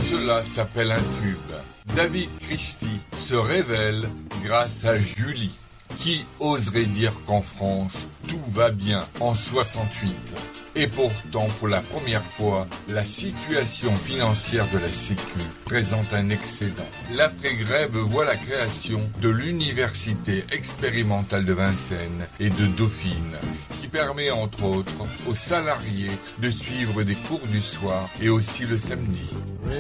cela s'appelle un tube. David Christie se révèle grâce à Julie. Qui oserait dire qu'en France, tout va bien en 68 ? Et pourtant, pour la première fois, la situation financière de la Sécu présente un excédent. L'après-grève voit la création de l'Université expérimentale de Vincennes et de Dauphine, qui permet entre autres aux salariés de suivre des cours du soir et aussi le samedi.